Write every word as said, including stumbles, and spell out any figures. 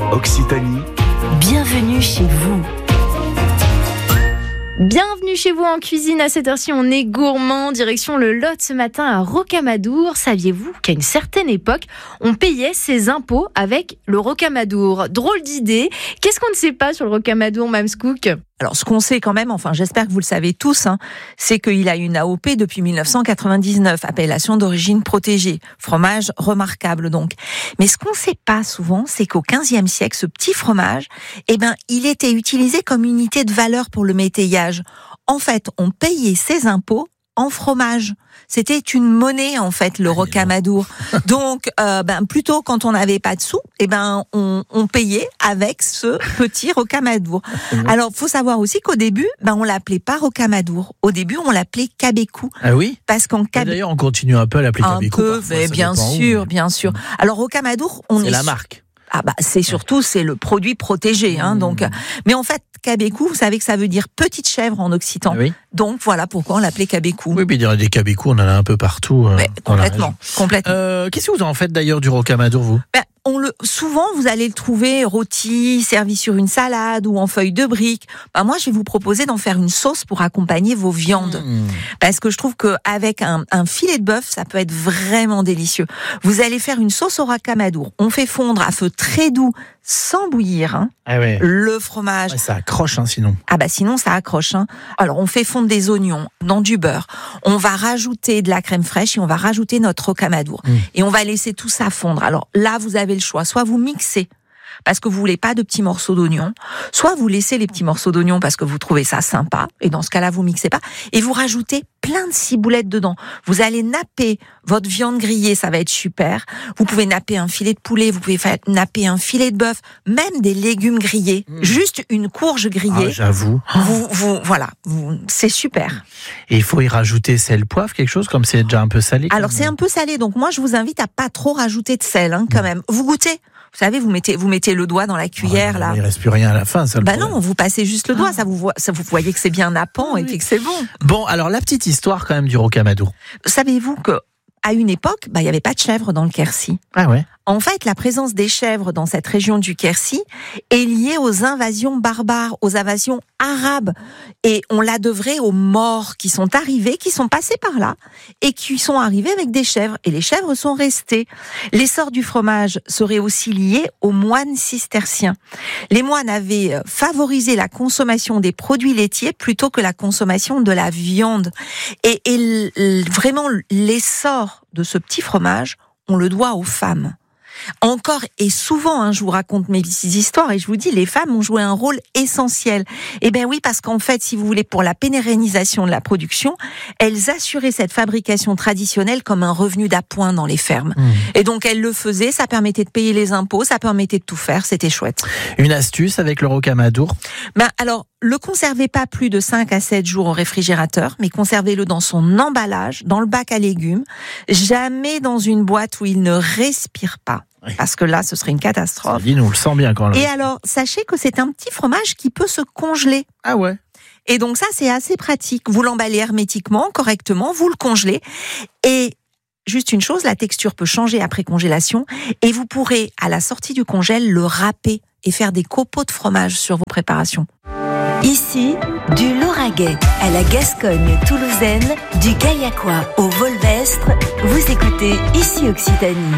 Occitanie. Bienvenue chez vous. Bienvenue chez vous en cuisine. À cette heure-ci, on est gourmand. Direction le Lot ce matin à Rocamadour. Saviez-vous qu'à une certaine époque, on payait ses impôts avec le rocamadour? Drôle d'idée. Qu'est-ce qu'on ne sait pas sur le rocamadour, Mams Cook? Alors, ce qu'on sait quand même, enfin, j'espère que vous le savez tous, hein, c'est qu'il a une A O P depuis dix-neuf cent quatre-vingt-dix-neuf, appellation d'origine protégée. Fromage remarquable, donc. Mais ce qu'on ne sait pas souvent, c'est qu'au quinzième siècle, ce petit fromage, eh ben, il était utilisé comme unité de valeur pour le métayage. En fait, on payait ses impôts en fromage. C'était une monnaie, en fait, le rocamadour. Donc, euh, ben, plutôt quand on n'avait pas de sous, eh ben, on, on payait avec ce petit rocamadour. Alors, faut savoir aussi qu'au début, ben, on l'appelait pas rocamadour. Au début, on l'appelait cabécou. Ah oui? Parce qu'en cabécou. D'ailleurs, on continue un peu à l'appeler un cabécou. peu, mais bien sûr, où, mais... bien sûr. Alors, rocamadour, on c'est est. la marque. Ah bah c'est surtout c'est le produit protégé hein, mmh. donc mais en fait cabécou, vous savez que ça veut dire petite chèvre en occitan. Oui. Donc voilà pourquoi on l'appelait cabécou. Oui, mais il y a des cabécous, on en a un peu partout euh, mais, dans complètement, la complètement. Euh, qu'est-ce que vous en faites d'ailleurs du rocamadour, vous? Ben, on le souvent vous allez le trouver rôti, servi sur une salade ou en feuilles de briques. Ben, moi je vais vous proposer d'en faire une sauce pour accompagner vos viandes. Mmh. Parce que je trouve que avec un, un filet de bœuf, ça peut être vraiment délicieux. Vous allez faire une sauce au rocamadour. On fait fondre à feu très doux sans bouillir hein, ah ouais. le fromage. Ouais, ça accroche hein, sinon. Ah bah sinon ça accroche. Hein. Alors on fait fondre des oignons dans du beurre. On va rajouter de la crème fraîche et on va rajouter notre rocamadour. Mmh. Et on va laisser tout ça fondre. Alors là vous avez le choix. Soit vous mixez parce que vous voulez pas de petits morceaux d'oignon, soit vous laissez les petits morceaux d'oignon parce que vous trouvez ça sympa, et dans ce cas-là, vous mixez pas, et vous rajoutez plein de ciboulettes dedans. Vous allez napper votre viande grillée, ça va être super. Vous pouvez napper un filet de poulet, vous pouvez faire napper un filet de bœuf, même des légumes grillés, mmh. juste une courge grillée. Ah, j'avoue. Vous, vous, voilà, vous, c'est super. Et il faut y rajouter sel, poivre, quelque chose, comme c'est déjà un peu salé. Alors c'est un peu salé, donc moi je vous invite à pas trop rajouter de sel, hein, quand mmh. même. Vous goûtez? Vous savez, vous mettez, vous mettez le doigt dans la cuillère, ouais, là. Il reste plus rien à la fin, ça. Bah non, vous passez juste le doigt, ah. ça vous voit, ça vous voyez que c'est bien nappant ah, et oui. que c'est bon. Bon, alors la petite histoire quand même du rocamadour. Savez-vous que à une époque, bah il y avait pas de chèvres dans le Quercy. Ah ouais. En fait, la présence des chèvres dans cette région du Quercy est liée aux invasions barbares, aux invasions arabes. Et on la devrait aux Maures qui sont arrivés, qui sont passés par là et qui sont arrivés avec des chèvres. Et les chèvres sont restées. L'essor du fromage serait aussi lié aux moines cisterciens. Les moines avaient favorisé la consommation des produits laitiers plutôt que la consommation de la viande. Et, et l- vraiment, l'essor de ce petit fromage, on le doit aux femmes. Encore et souvent, hein, je vous raconte mes histoires et je vous dis, les femmes ont joué un rôle essentiel. Eh bien oui, parce qu'en fait, si vous voulez, pour la pérennisation de la production, elles assuraient cette fabrication traditionnelle comme un revenu d'appoint dans les fermes. Mmh. Et donc elles le faisaient, ça permettait de payer les impôts, ça permettait de tout faire, c'était chouette. Une astuce avec le rocamadour? Ben alors, le conservez pas plus de cinq à sept jours au réfrigérateur, mais conservez-le dans son emballage, dans le bac à légumes, jamais dans une boîte où il ne respire pas. Oui. Parce que là, ce serait une catastrophe. Dis-nous, on le sent bien quand même. Et alors, sachez que c'est un petit fromage qui peut se congeler. Ah ouais. Et donc ça, c'est assez pratique. Vous l'emballez hermétiquement, correctement, vous le congelez. Et juste une chose, la texture peut changer après congélation. Et vous pourrez, à la sortie du congèle, le râper et faire des copeaux de fromage sur vos préparations. Ici, du Lauragais à la Gascogne toulousaine, du Gaillacois au Volvestre, vous écoutez Ici Occitanie.